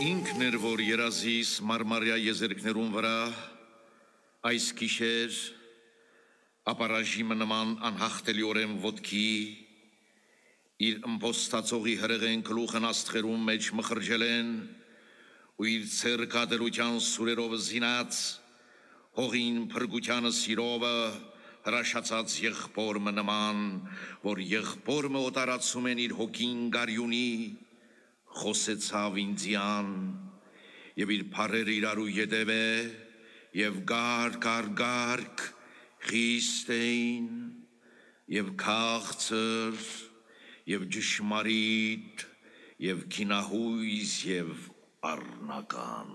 Ինքն էր, որ երազիս մարմարյա եզերքներուն վրա այս գիշեր ապարաժիմը նման անհաղթելիորեն ոտքի իր ըմբոստացողի հրեղեն գլուխն աստղերում մեջ մխրջել են ու իր ցերկադելության սուրերով զինած հողին փրկությանը սիրովը հրաշացած եղբորմը նման, որ եղբորմը օտարացում են իր հոգին գարյունի, խոսեցավ ինձյան, և իր փարերը իրարու ետև է, և գարկ խիստ էին, և քաղցր, և ճշմարիտ, և քինահույս, և առնական։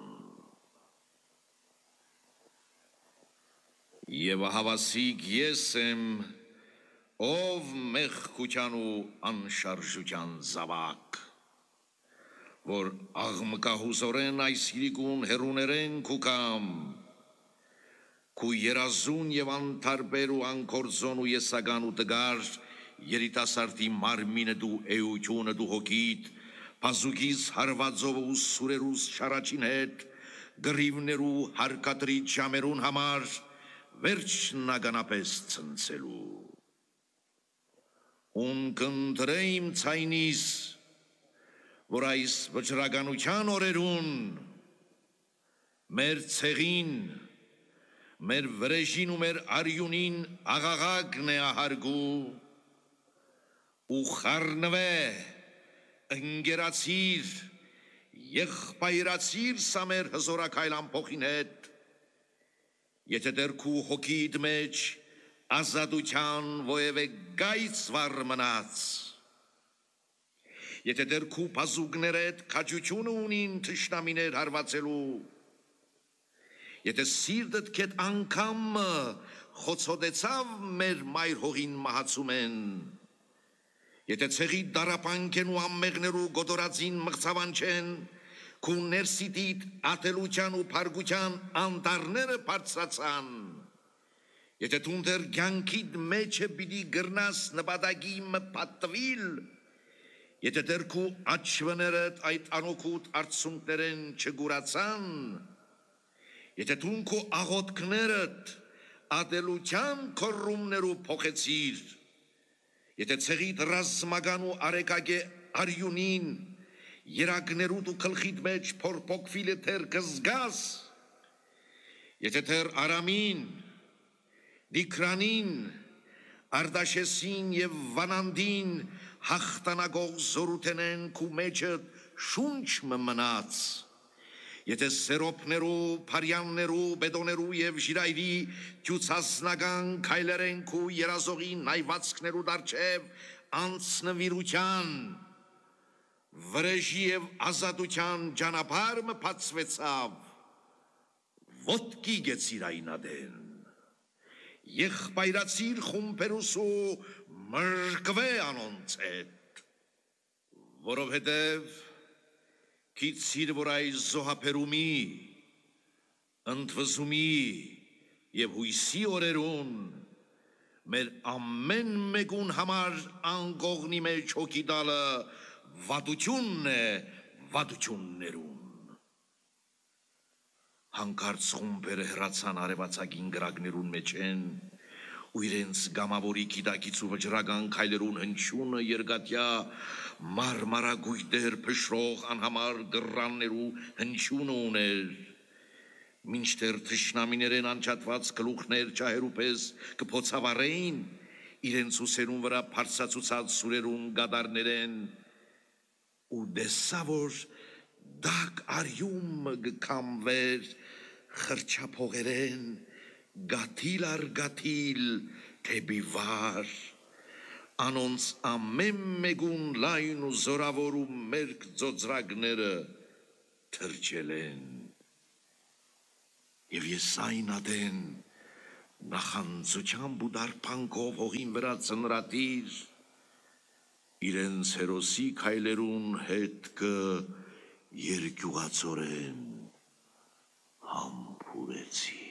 Եվ հավասիկ ես եմ, ով մեղքության ու անշարժության զավակ, որ աղմկահուզորեն այս իրիկուն հերուներեն կուկամ, կու երազուն և անթարբեր ու անկորձոն ու եսական ու տգար երիտասարդի մարմինը դու էությունը դու հոգիտ, պազուկիս հարվածով ու սուրերուս շարաչին հետ, գրիվներու հարկատրիտ ժամերուն համար, վերջնականապես ցնցելու։ Ունկնդրեիմ ցայնիս, որ այս վճռականության օրերուն մեր ցեղին, մեր վրեժին ու մեր արյունին աղաղակն է ահարգու ու խառնվե, ընկերացիր, եղբայրացիր սա մեր հզորակայլ ամփոխին հետ, եթե դեռ քու հոգիդ մեջ ազատության ովևէ գայծ վառ մնաց, եթե դեռ քու բազուկներդ քաջությունը ունին թշնամիներ հարվածելու, եթե սիրտդ քետ անգամ խոցոտեցավ մեր մայր հողին մահացում են, եթե ցեղի դարապանքեն ու ամմեղներու գոտորածին մղցավանչեն, քու ներսիտիդ ատելության ու փարգության անտառները բարձրացան, եթե դու դեռ կյանքիդ մեջը պիտի գրնաս նպատակի մպատվիլ, եթե դեռ քու աչվներդ այդ անօգուտ արցունքներեն չգուրացան, եթե դու քու աղոթքներդ ատելության քորումներու փոխեցիր, եթե ցեղիդ ռազմական ու արեկագե արյունին երակներուդ ու գլխիդ մեջ փորփոքվիլը թեր կզգաս, եթե թեր Արամին, Դիկրանին, Արդաշեսին և Վանանդին հաղթանակող զորութենեն քու մեջը շունչ մնաց, եթե սերոպներու, փարյաններու, բետոներու և ժիրայրի դյուցասնական քայլերեն քու երազողի նայվածքներու դարձև անցնվիրության, վրեժի և ազատության ճանապարհը բացվեցավ, ոտքի գեցիր այնադեն, եղբայրացիր խումբերուս ու մրկվե անոնց հետ, որովհետև գիտցիր, որ այս զոհաբերումի, ընդվզումի և հույսի օրերուն մեր ամեն մեկուն համար անկողնի մեջ հոգի տալը վատությունն է վատություններուն։ Հանկարծ խումբերը հեռացան արևածագին գրագներուն մեջ են ու իրենց գամավորի գիտակից ու վճռական քայլերուն հնչյունը երկաթյա մարմարագույտեր փշրող անհամար դռաններու հնչյունը ուներ, մինչդեռ թշնամիներեն անջատված գլուխներ ջահերու պես կփոցավառեին իրենց ուսերուն վրա բարձրացուցած սուրերուն գադարներեն ու դեսա, որ դակ արյումը գքամվեր խրճափողերեն գաթիլ առ գաթիլ թեպի վար, անոնց ամեն մեկուն լայն ու զորավոր ու մերկ ծոծրակները թրջել են, և ես այնադեն նախանձությամբ ու դարբանքով հողին վրա ծնրատիր իրենց հերոսի քայլերուն հետքը երկյուղածորեն համբուրեցի։